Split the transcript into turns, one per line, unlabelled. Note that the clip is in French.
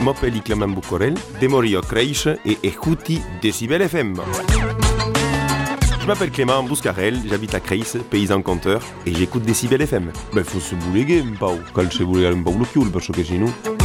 m'appelle Clément Boucorel, de Morio Creiche et écoutez Décibel FM. Je m'appelle Clément Bouscarel, j'habite à Creis, paysan conteur, et j'écoute Décibel FM.
Beh, fosse buleghe un po', calce bulegare un po' lo chiulo, perché se no...